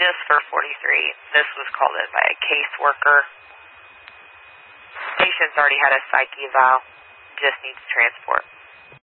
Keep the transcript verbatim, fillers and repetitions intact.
this for forty-three. This was called in by a caseworker. Patient's already had a psych eval. Just needs transport.